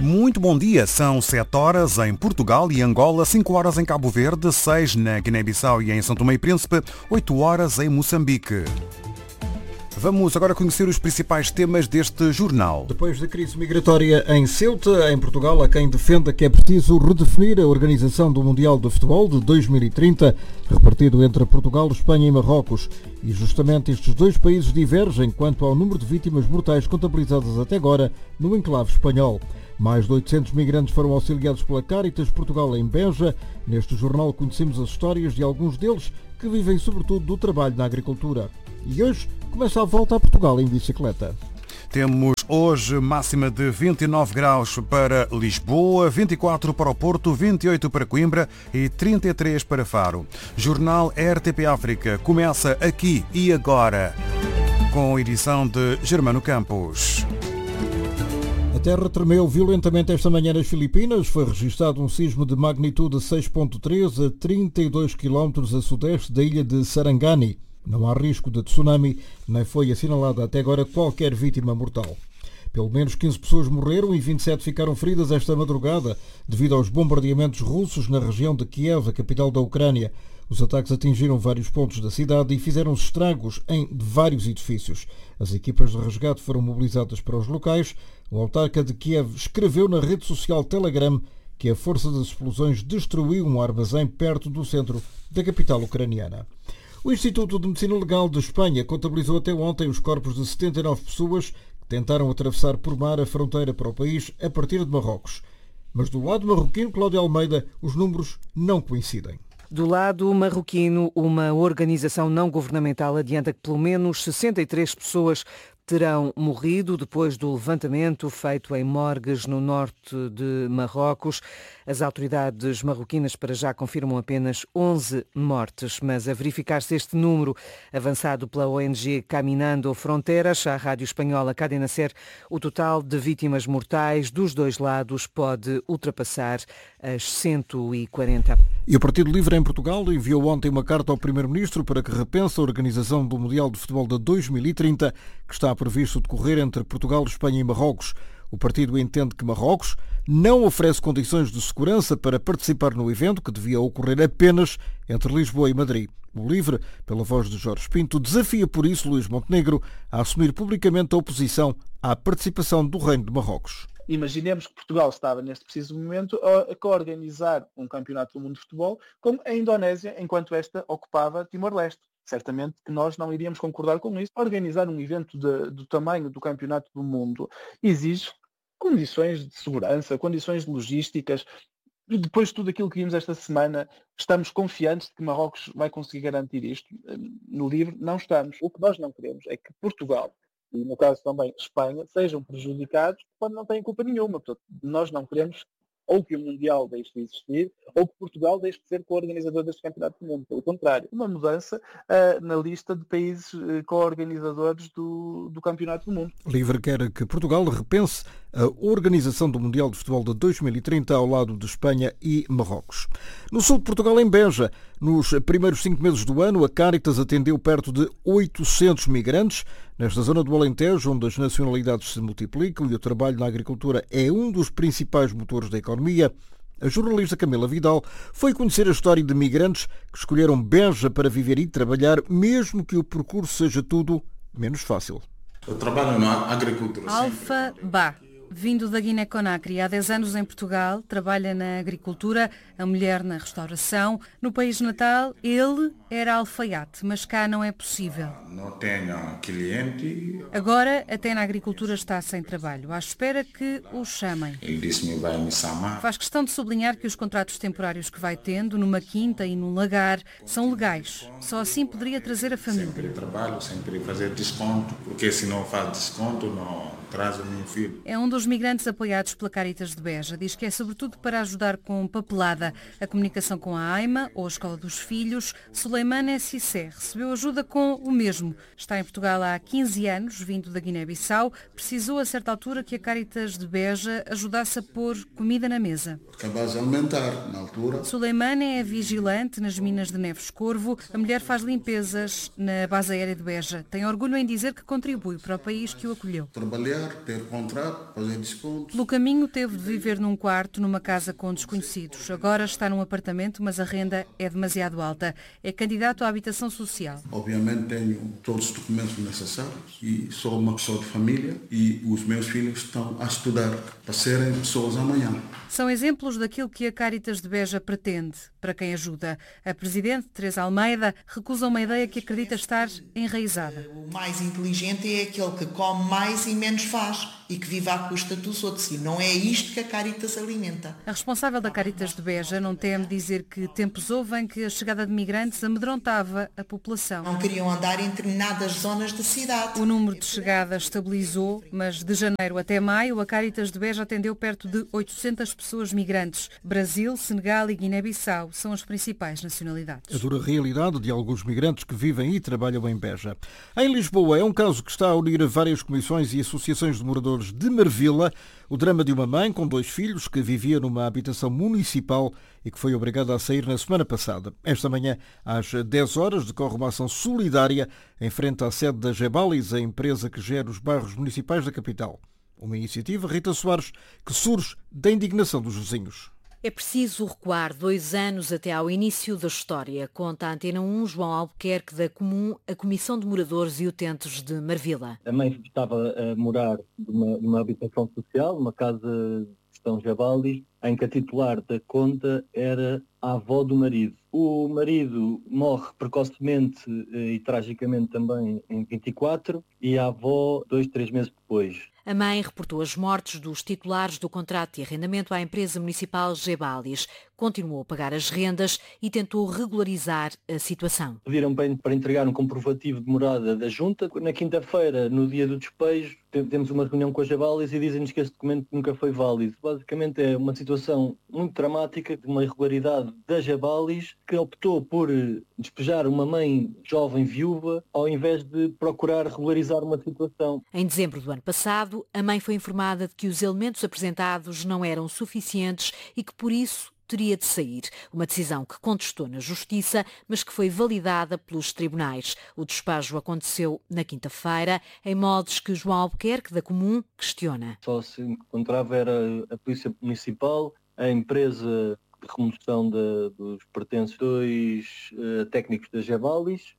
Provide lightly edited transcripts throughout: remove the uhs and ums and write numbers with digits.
Muito bom dia, são 7 horas em Portugal e Angola, 5 horas em Cabo Verde, 6 na Guiné-Bissau e em São Tomé e Príncipe, 8 horas em Moçambique. Vamos agora conhecer os principais temas deste jornal. Depois da crise migratória em Ceuta, em Portugal, há quem defenda que é preciso redefinir a organização do Mundial de Futebol de 2030, repartido entre Portugal, Espanha e Marrocos. E justamente estes dois países divergem quanto ao número de vítimas mortais contabilizadas até agora no enclave espanhol. Mais de 800 migrantes foram auxiliados pela Cáritas Portugal em Beja. Neste jornal conhecemos as histórias de alguns deles que vivem sobretudo do trabalho na agricultura. E hoje começa a volta a Portugal em bicicleta. Temos hoje máxima de 29 graus para Lisboa, 24 para o Porto, 28 para Coimbra e 33 para Faro. Jornal RTP África começa aqui e agora, com a edição de Germano Campos. A terra tremeu violentamente esta manhã nas Filipinas. Foi registado um sismo de magnitude 6.3 a 32 km a sudeste da ilha de Sarangani. Não há risco de tsunami, nem foi assinalada até agora qualquer vítima mortal. Pelo menos 15 pessoas morreram e 27 ficaram feridas esta madrugada devido aos bombardeamentos russos na região de Kiev, a capital da Ucrânia. Os ataques atingiram vários pontos da cidade e fizeram estragos em vários edifícios. As equipas de resgate foram mobilizadas para os locais. O autarca de Kiev escreveu na rede social Telegram que a força das explosões destruiu um armazém perto do centro da capital ucraniana. O Instituto de Medicina Legal de Espanha contabilizou até ontem os corpos de 79 pessoas que tentaram atravessar por mar a fronteira para o país a partir de Marrocos. Mas do lado marroquino, Cláudio Almeida, os números não coincidem. Do lado marroquino, uma organização não governamental adianta que pelo menos 63 pessoas terão morrido depois do levantamento feito em morgues no norte de Marrocos. As autoridades marroquinas para já confirmam apenas 11 mortes, mas a verificar-se este número avançado pela ONG Caminando Fronteiras, à rádio espanhola Cadena Ser, o total de vítimas mortais dos dois lados pode ultrapassar as 140. E o Partido Livre em Portugal enviou ontem uma carta ao Primeiro-Ministro para que repense a organização do Mundial de Futebol de 2030, que está previsto decorrer entre Portugal, Espanha e Marrocos. O partido entende que Marrocos não oferece condições de segurança para participar no evento, que devia ocorrer apenas entre Lisboa e Madrid. O Livre, pela voz de Jorge Pinto, desafia por isso Luís Montenegro a assumir publicamente a oposição à participação do Reino de Marrocos. Imaginemos que Portugal estava neste preciso momento a co-organizar um campeonato do mundo de futebol como a Indonésia, enquanto esta ocupava Timor-Leste. Certamente que nós não iríamos concordar com isso. Organizar um evento do tamanho do campeonato do mundo exige condições de segurança, condições logísticas. E depois de tudo aquilo que vimos esta semana, estamos confiantes de que Marrocos vai conseguir garantir isto? No Livre, não estamos. O que nós não queremos é que Portugal, e no caso também Espanha, sejam prejudicados quando não têm culpa nenhuma. Portanto, nós não queremos ou que o Mundial deixe de existir, ou que Portugal deixe de ser co-organizador deste campeonato do mundo. Pelo contrário, uma mudança na lista de países co-organizadores do campeonato do mundo. Livre quer que Portugal repense a organização do Mundial de Futebol de 2030 ao lado de Espanha e Marrocos. No sul de Portugal, em Beja, nos primeiros 5 meses do ano, a Cáritas atendeu perto de 800 migrantes. Nesta zona do Alentejo, onde as nacionalidades se multiplicam e o trabalho na agricultura é um dos principais motores da economia, a jornalista Camila Vidal foi conhecer a história de migrantes que escolheram Beja para viver e trabalhar, mesmo que o percurso seja tudo menos fácil. Eu trabalho na agricultura. Alfa Ba, vindo da Guiné-Conakry, há 10 anos em Portugal, trabalha na agricultura, a mulher na restauração. No país natal, ele era alfaiate, mas cá não é possível. Não tenho cliente. Agora, até na agricultura está sem trabalho, à espera que o chamem. Ele disse-me vai me chamar. Faz questão de sublinhar que os contratos temporários que vai tendo, numa quinta e num lagar, são legais. Só assim poderia trazer a família. Sempre trabalho, sempre fazer desconto, porque se não faz desconto, não traz o meu filho. É um dos migrantes apoiados pela Cáritas de Beja. Diz que é sobretudo para ajudar com papelada, a comunicação com a AIMA ou a Escola dos Filhos. Suleimane Cissé recebeu ajuda com o mesmo. Está em Portugal há 15 anos, vindo da Guiné-Bissau. Precisou a certa altura que a Cáritas de Beja ajudasse a pôr comida na mesa. Porque a base alimentar, na altura. Suleimane é vigilante nas minas de Neves Corvo. A mulher faz limpezas na base aérea de Beja. Tem orgulho em dizer que contribui para o país que o acolheu. Trabalhar trabalhar, ter contrato, fazer descontos. Pelo caminho teve de viver num quarto, numa casa com desconhecidos. Agora está num apartamento, mas a renda é demasiado alta. É candidato à habitação social. Obviamente tenho todos os documentos necessários e sou uma pessoa de família e os meus filhos estão a estudar para serem pessoas amanhã. São exemplos daquilo que a Cáritas de Beja pretende para quem ajuda. A presidente, Teresa Almeida, recusa uma ideia que acredita estar enraizada. O mais inteligente é aquele que come mais e menos faz e que vive à custa dos outros. E não é isto que a Cáritas alimenta. A responsável da Cáritas de Beja não teme dizer que tempos houve em que a chegada de migrantes amedrontava a população. Não queriam andar em determinadas zonas da cidade. O número de chegadas estabilizou, mas de janeiro até maio a Cáritas de Beja atendeu perto de 800 pessoas migrantes. Brasil, Senegal e Guiné-Bissau são as principais nacionalidades. A dura realidade de alguns migrantes que vivem e trabalham em Beja. Em Lisboa é um caso que está a unir várias comissões e associações de moradores de Marvila, o drama de uma mãe com 2 filhos que vivia numa habitação municipal e que foi obrigada a sair na semana passada. Esta manhã, às 10 horas, decorre uma ação solidária em frente à sede da Gebalis, a empresa que gera os bairros municipais da capital. Uma iniciativa, Rita Soares, que surge da indignação dos vizinhos. É preciso recuar 2 anos até ao início da história, conta a Antena 1 João Albuquerque da Comum, a Comissão de Moradores e Utentes de Marvila. A mãe estava a morar numa habitação social, numa casa de São Gebalis, em que a titular da conta era a avó do marido. O marido morre precocemente e tragicamente também em 24 e a avó 2-3 meses depois. A mãe reportou as mortes dos titulares do contrato de arrendamento à empresa municipal Gebalis. Continuou a pagar as rendas e tentou regularizar a situação. Pediram para entregar um comprovativo de morada da junta. Na quinta-feira, no dia do despejo, temos uma reunião com a Gebalis e dizem-nos que esse documento nunca foi válido. Basicamente é uma situação muito dramática, de uma irregularidade da Gebalis, que optou por despejar uma mãe jovem viúva ao invés de procurar regularizar uma situação. Em dezembro do ano passado, a mãe foi informada de que os elementos apresentados não eram suficientes e que, por isso, teria de sair. Uma decisão que contestou na Justiça, mas que foi validada pelos tribunais. O despejo aconteceu na quinta-feira, em modos que João Albuquerque, da Comum, questiona. Só se encontrava era a Polícia Municipal, a empresa de remoção dos pertences, 2 técnicos da Gebalis,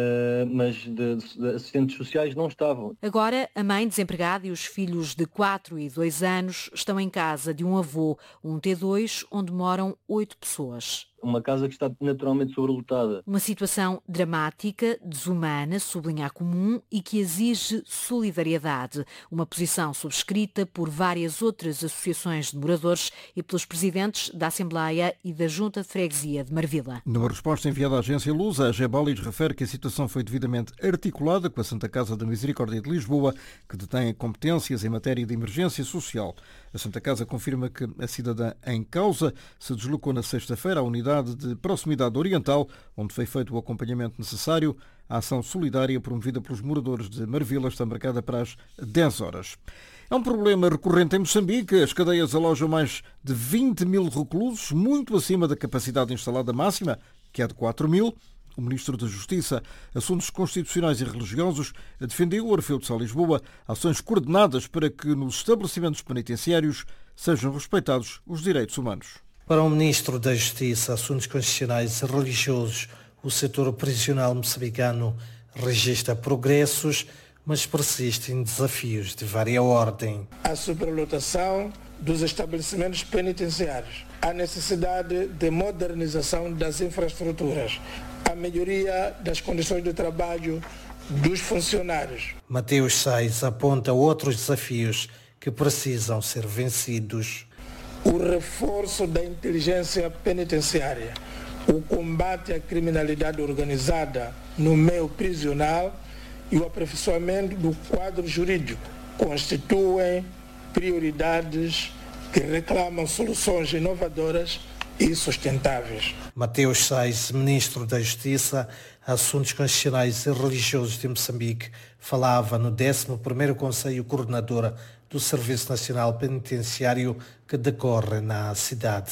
mas de assistentes sociais não estavam. Agora, a mãe desempregada e os filhos de 4 e 2 anos estão em casa de um avô, um T2, onde moram 8 pessoas. Uma casa que está naturalmente sobrelotada. Uma situação dramática, desumana, sublinha a Comum, e que exige solidariedade. Uma posição subscrita por várias outras associações de moradores e pelos presidentes da Assembleia e da Junta de Freguesia de Marvila. Numa resposta enviada à agência Lusa, a Gebalis refere que a situação foi devidamente articulada com a Santa Casa da Misericórdia de Lisboa, que detém competências em matéria de emergência social. A Santa Casa confirma que a cidadã em causa se deslocou na sexta-feira à unidade de proximidade oriental, onde foi feito o acompanhamento necessário. A ação solidária promovida pelos moradores de Marvila está marcada para as 10 horas. É um problema recorrente em Moçambique. As cadeias alojam mais de 20 mil reclusos, muito acima da capacidade instalada máxima, que é de 4 mil. O Ministro da Justiça, Assuntos Constitucionais e Religiosos, defendeu o Orfeu de Sá Lisboa ações coordenadas para que nos estabelecimentos penitenciários sejam respeitados os direitos humanos. Para o Ministro da Justiça, Assuntos Constitucionais e Religiosos, o setor prisional moçambicano registra progressos, mas persistem desafios de vária ordem. A superlotação dos estabelecimentos penitenciários, a necessidade de modernização das infraestruturas, a melhoria das condições de trabalho dos funcionários. Mateus Sais aponta outros desafios que precisam ser vencidos. O reforço da inteligência penitenciária, o combate à criminalidade organizada no meio prisional e o aperfeiçoamento do quadro jurídico constituem prioridades que reclamam soluções inovadoras e sustentáveis. Mateus Sais, Ministro da Justiça, Assuntos Constitucionais e Religiosos de Moçambique, falava no 11º Conselho Coordenador do Serviço Nacional Penitenciário que decorre na cidade.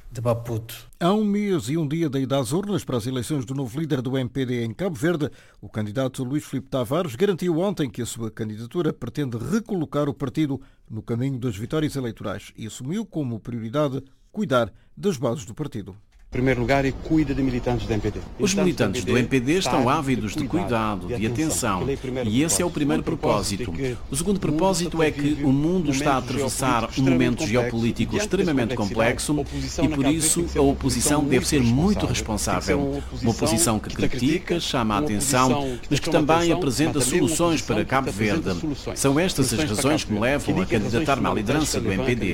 de Maputo. Há 1 mês e 1 dia da ida às urnas para as eleições do novo líder do MPD em Cabo Verde, o candidato Luís Filipe Tavares garantiu ontem que a sua candidatura pretende recolocar o partido no caminho das vitórias eleitorais e assumiu como prioridade cuidar das bases do partido. Em primeiro lugar, e cuida de militantes do MPD. Os militantes do MPD estão ávidos de cuidado, de atenção, e esse é o primeiro propósito. O segundo propósito é que o mundo está a atravessar um momento geopolítico extremamente complexo e, por isso, a oposição deve ser muito responsável. Uma oposição que critica, chama a atenção, mas que também apresenta soluções para Cabo Verde. São estas as razões que me levam a candidatar-me à liderança do MPD.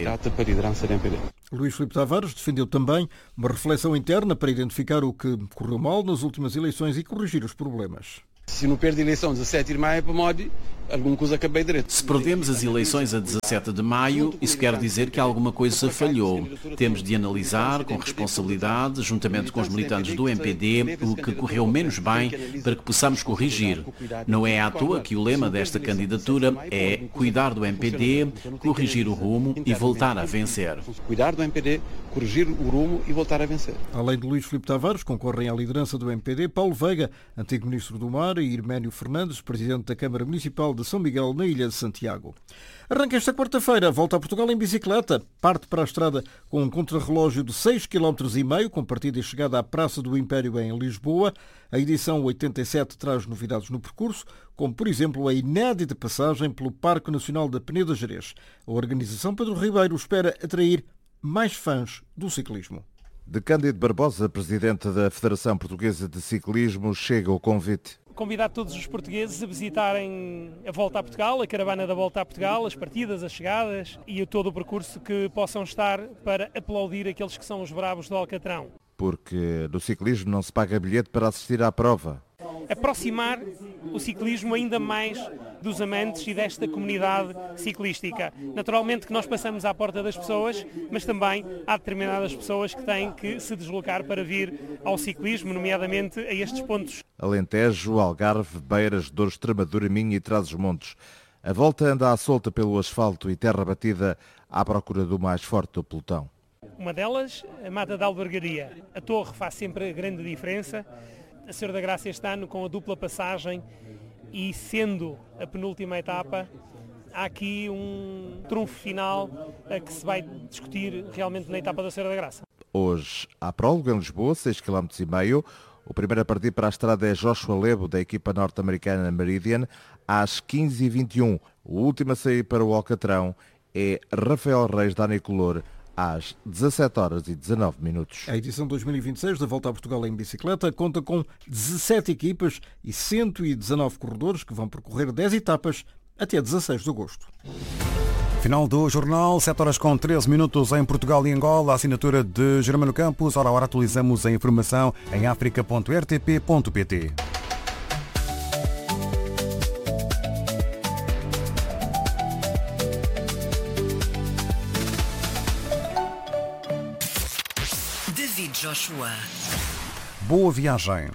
Luís Filipe Tavares defendeu também uma reflexão interna para identificar o que correu mal nas últimas eleições e corrigir os problemas. Se não perde a eleição 17 de maio, para Modi, alguma coisa acabei direito. Se perdemos as eleições a 17 de maio, isso quer dizer que alguma coisa falhou. Temos de analisar com responsabilidade, juntamente com os militantes do MPD, o que correu menos bem para que possamos corrigir. Não é à toa que o lema desta candidatura é cuidar do MPD, corrigir o rumo e voltar a vencer. Cuidar do MPD, corrigir o rumo e voltar a vencer. Além de Luís Filipe Tavares, concorrem à liderança do MPD Paulo Veiga, antigo ministro do Mar, e Irménio Fernandes, presidente da Câmara Municipal de São Miguel, na Ilha de Santiago. Arranca esta quarta-feira, volta a Portugal em bicicleta. Parte para a estrada com um contrarrelógio de 6,5 km, com partida e chegada à Praça do Império em Lisboa. A edição 87 traz novidades no percurso, como, por exemplo, a inédita passagem pelo Parque Nacional da Peneda Gerês. A organização Pedro Ribeiro espera atrair mais fãs do ciclismo. De Cândido Barbosa, presidente da Federação Portuguesa de Ciclismo, chega o convite. Convidar todos os portugueses a visitarem a Volta a Portugal, a caravana da Volta a Portugal, as partidas, as chegadas e todo o percurso que possam estar para aplaudir aqueles que são os bravos do Alcatrão. Porque no ciclismo não se paga bilhete para assistir à prova. Aproximar o ciclismo ainda mais dos amantes e desta comunidade ciclística. Naturalmente que nós passamos à porta das pessoas, mas também há determinadas pessoas que têm que se deslocar para vir ao ciclismo, nomeadamente a estes pontos. Alentejo, Algarve, Beiras, Douro, Extremadura, Minho e Trás-os-Montes. A volta anda à solta pelo asfalto e terra batida à procura do mais forte do pelotão. Uma delas, a Mata da Albergaria. A Torre faz sempre grande diferença. A Senhora da Graça este ano com a dupla passagem e sendo a penúltima etapa, há aqui um trunfo final a que se vai discutir realmente na etapa da Senhora da Graça. Hoje há prólogo em Lisboa, 6,5 km. O primeiro a partir para a estrada é Joshua Lebo, da equipa norte-americana Meridian, às 15h21. O último a sair para o Alcatrão é Rafael Reis, da Anicolor, às 17h19. A edição 2026 da Volta a Portugal em bicicleta conta com 17 equipas e 119 corredores que vão percorrer 10 etapas até 16 de agosto. Final do jornal, 7h13 em Portugal e Angola, a assinatura de Germano Campos. Ora, agora atualizamos a informação em africa.rtp.pt. David Joshua. Boa viagem.